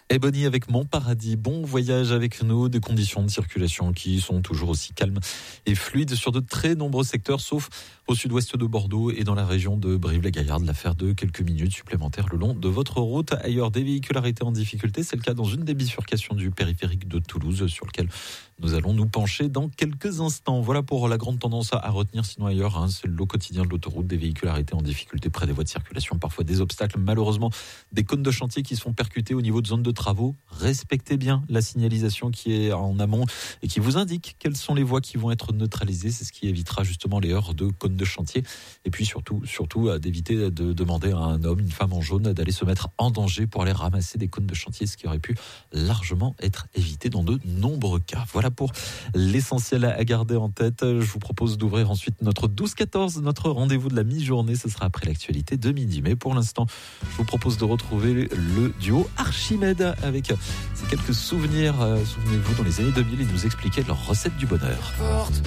Et Bonnie avec Mon Paradis, bon voyage avec nous, des conditions de circulation qui sont toujours aussi calmes et fluides sur de très nombreux secteurs, sauf au sud-ouest de Bordeaux et dans la région de Brive-la-Gaillarde. L'affaire de quelques minutes supplémentaires le long de votre route. Ailleurs, des véhicules arrêtés en difficulté, c'est le cas dans une des bifurcations du périphérique de Toulouse, sur lequel nous allons nous pencher dans quelques instants. Voilà pour la grande tendance à retenir, sinon ailleurs, c'est le lot quotidien de l'autoroute, des véhicules arrêtés en difficulté près des voies de circulation, parfois des obstacles, malheureusement des cônes de chantier qui sont percutés au niveau de zones de travaux. Respectez bien la signalisation qui est en amont et qui vous indique quelles sont les voies qui vont être neutralisées. C'est ce qui évitera justement les heurts de cônes de chantier. Et puis surtout d'éviter de demander à un homme, une femme en jaune d'aller se mettre en danger pour aller ramasser des cônes de chantier, ce qui aurait pu largement être évité dans de nombreux cas. Voilà pour l'essentiel à garder en tête. Je vous propose d'ouvrir ensuite notre 12-14, notre rendez-vous de la mi-journée. Ce sera après l'actualité de midi. Mais pour l'instant, je vous propose de retrouver le duo Archimède avec ces quelques souvenirs. Souvenez-vous, dans les années 2000, ils nous expliquaient leur recette du bonheur.